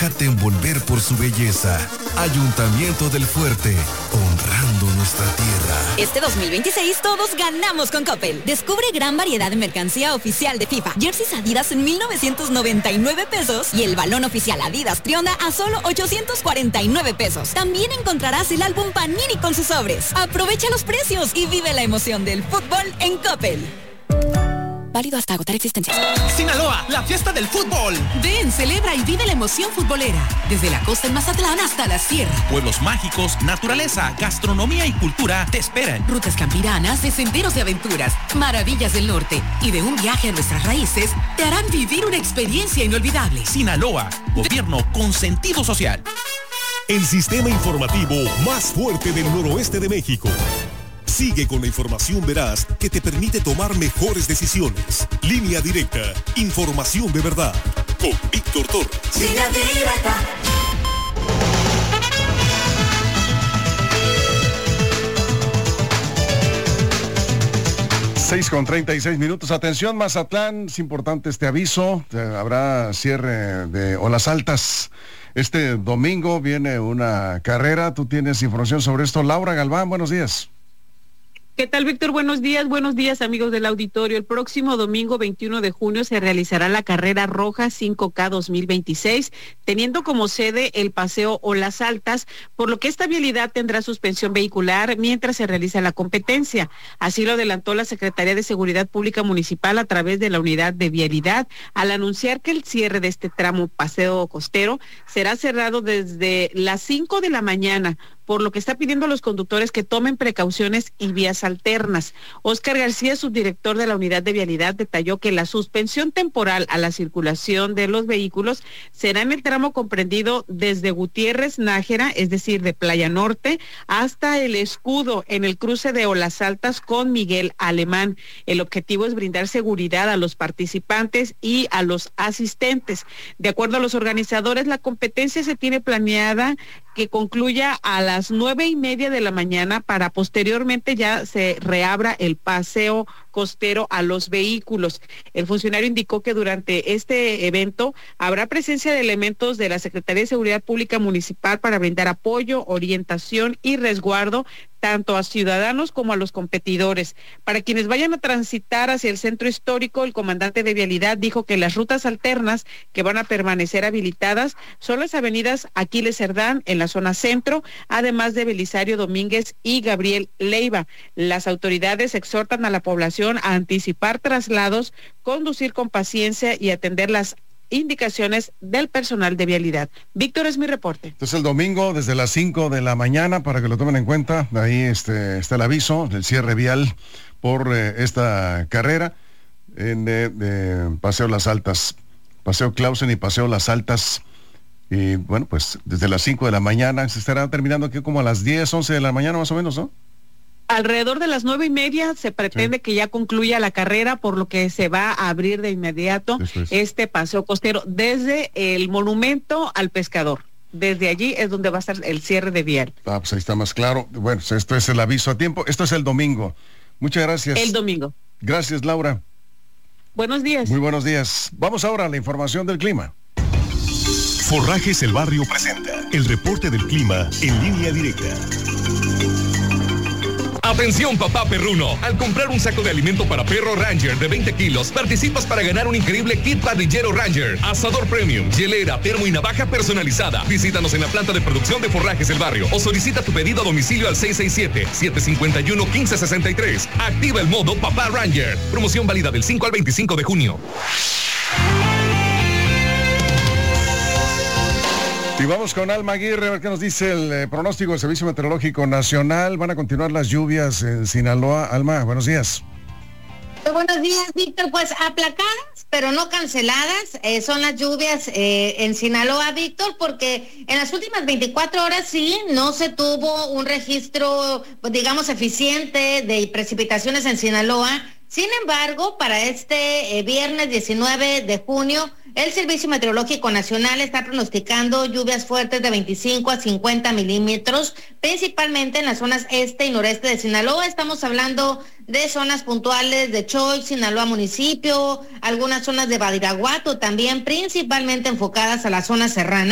Déjate envolver por su belleza. Ayuntamiento del Fuerte, honrando nuestra tierra. Este 2026 todos ganamos con Coppel. Descubre gran variedad de mercancía oficial de FIFA. Jerseys Adidas en 1,999 pesos y el balón oficial Adidas Trionda a solo 849 pesos. También encontrarás el álbum Panini con sus sobres. Aprovecha los precios y vive la emoción del fútbol en Coppel. Válido hasta agotar existencias. Sinaloa, la fiesta del fútbol. Ven, celebra y vive la emoción futbolera. Desde la costa en Mazatlán hasta la sierra. Pueblos mágicos, naturaleza, gastronomía y cultura te esperan. Rutas campiranas de senderos de aventuras, maravillas del norte y de un viaje a nuestras raíces te harán vivir una experiencia inolvidable. Sinaloa, gobierno con sentido social. El sistema informativo más fuerte del noroeste de México. Sigue con la información veraz que te permite tomar mejores decisiones. Línea Directa. Información de verdad. Con Víctor Torres. Línea Directa. Seis con 36 minutos. Atención, Mazatlán. Es importante este aviso. Habrá cierre de olas altas. Este domingo viene una carrera. Tú tienes información sobre esto. Laura Galván, buenos días. ¿Qué tal, Víctor? Buenos días, amigos del auditorio. El próximo domingo 21 de junio se realizará la carrera roja 5K 2026, teniendo como sede el paseo Olas Altas, por lo que esta vialidad tendrá suspensión vehicular mientras se realiza la competencia. Así lo adelantó la Secretaría de Seguridad Pública Municipal a través de la Unidad de Vialidad, al anunciar que el cierre de este tramo paseo costero será cerrado desde las 5 de la mañana, por lo que está pidiendo a los conductores que tomen precauciones y vías alternas. Óscar García, subdirector de la Unidad de Vialidad, detalló que la suspensión temporal a la circulación de los vehículos será en el tramo comprendido desde Gutiérrez Nájera, es decir, de Playa Norte, hasta El Escudo, en el cruce de Olas Altas con Miguel Alemán. El objetivo es brindar seguridad a los participantes y a los asistentes. De acuerdo a los organizadores, la competencia se tiene planeada que concluya a las 9:30 de la mañana para posteriormente ya se reabra el paseo costero a los vehículos. El funcionario indicó que durante este evento habrá presencia de elementos de la Secretaría de Seguridad Pública Municipal para brindar apoyo, orientación y resguardo tanto a ciudadanos como a los competidores. Para quienes vayan a transitar hacia el centro histórico, el comandante de Vialidad dijo que las rutas alternas que van a permanecer habilitadas son las avenidas Aquiles Cerdán en la zona centro, además de Belisario Domínguez y Gabriel Leiva. Las autoridades exhortan a la población a anticipar traslados, conducir con paciencia y atender las indicaciones del personal de vialidad. Víctor, es mi reporte. Entonces el domingo desde las 5 de la mañana, para que lo tomen en cuenta, ahí está el aviso del cierre vial por esta carrera de Paseo Las Altas, Paseo Clausen y Paseo Las Altas. Y bueno, pues desde las 5 de la mañana, se estará terminando aquí como a las 10, 11 de la mañana más o menos, ¿no? Alrededor de las 9:30 se pretende que ya concluya la carrera, por lo que se va a abrir de inmediato este paseo costero desde el monumento al pescador. Desde allí es donde va a estar el cierre de vial. Pues ahí está más claro. Bueno, esto es el aviso a tiempo. Esto es el domingo. Muchas gracias. El domingo. Gracias, Laura. Buenos días. Muy buenos días. Vamos ahora a la información del clima. Forrajes El Barrio presenta el reporte del clima en Línea Directa. Atención, papá perruno. Al comprar un saco de alimento para perro Ranger de 20 kilos, participas para ganar un increíble kit parrillero Ranger, asador premium, hielera, termo y navaja personalizada. Visítanos en la planta de producción de Forrajes El Barrio o solicita tu pedido a domicilio al 667-751-1563. Activa el modo Papá Ranger. Promoción válida del 5 al 25 de junio. Y vamos con Alma Aguirre, a ver qué nos dice el pronóstico del Servicio Meteorológico Nacional. Van a continuar las lluvias en Sinaloa. Alma, buenos días. Muy buenos días, Víctor. Pues aplacadas, pero no canceladas, son las lluvias en Sinaloa, Víctor, porque en las últimas 24 horas sí no se tuvo un registro, pues, digamos, eficiente de precipitaciones en Sinaloa. Sin embargo, para este viernes 19 de junio, el Servicio Meteorológico Nacional está pronosticando lluvias fuertes de 25 a 50 milímetros, principalmente en las zonas este y noreste de Sinaloa. Estamos hablando de zonas puntuales de Choix, Sinaloa municipio, algunas zonas de Badiraguato también, principalmente enfocadas a la zona serrana.